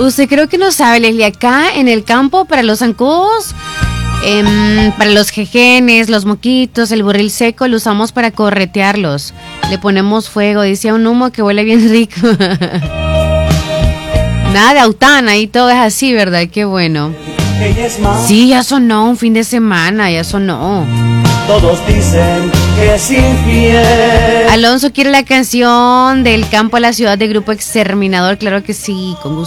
Usted creo que no sabe, Leslie, acá en el campo para los zancudos, para los jejenes, los moquitos, el burril seco, lo usamos para corretearlos. Le ponemos fuego, dice un humo que huele bien rico. Nada de autana y todo es así, ¿verdad? Qué bueno. Sí, ya sonó un fin de semana, ya sonó. Todos dicen que es infiel. Alonso quiere la canción del campo a la ciudad de Grupo Exterminador. Claro que sí, con gusto.